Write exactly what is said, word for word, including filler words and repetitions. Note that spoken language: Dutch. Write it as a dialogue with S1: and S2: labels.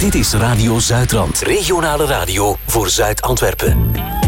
S1: Dit is Radio Zuidrand. Regionale radio voor Zuid-Antwerpen.